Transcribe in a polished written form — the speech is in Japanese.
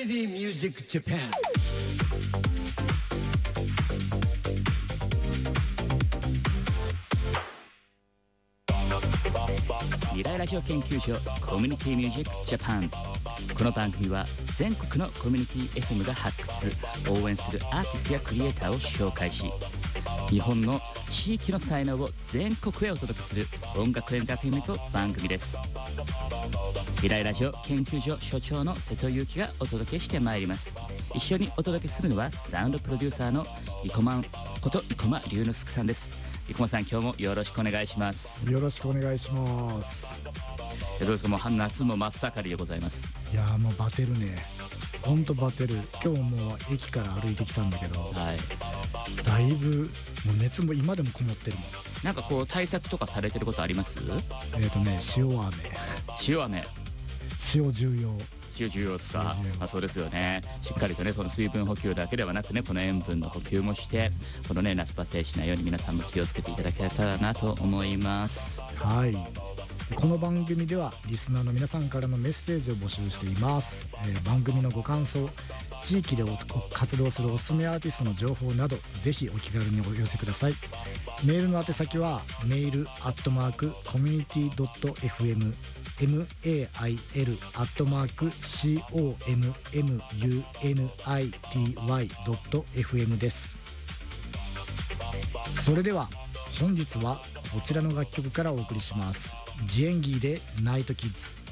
Community Music Japan。 未来ラジオ研究所コミュニティミュージックジャパン。この番組は全国のコミュニティ FM が発掘応援するアーティストやクリエイターを紹介し、日本の地域の才能を全国へお届けする音楽エンターテインメント番組です。未来ラジオ研究所所長の瀬戸裕樹がお届けしてまいります。一緒にお届けするのはサウンドプロデューサーの生駒こと生駒龍之介さんです。生駒さん、今日もよろしくお願いします。 よろしくお願いします。 どうですか、もう夏も真っ盛りでございます。 いやもうバテるね、ほんとバテる。今日も駅から歩いてきたんだけど、 はい、 だいぶもう熱も今でもこもってるもん。 なんかこう対策とかされてることあります？ 塩飴塩重要。 塩重要ですか？そうですよね。しっかりとね、この水分補給だけではなくね、この塩分の補給もして、このね夏バテしないように皆さんも気をつけていただけたらなと思います。 はい、この番組ではリスナーの皆さんからのメッセージを募集しています。番組のご感想、地域で活動するおすすめアーティストの情報など、ぜひお気軽にお寄せください。メールの宛先はメール@community.fm mail@community.fm です。それでは本日はこちらの楽曲からお送りします。ジエンギーでナイトキッズ。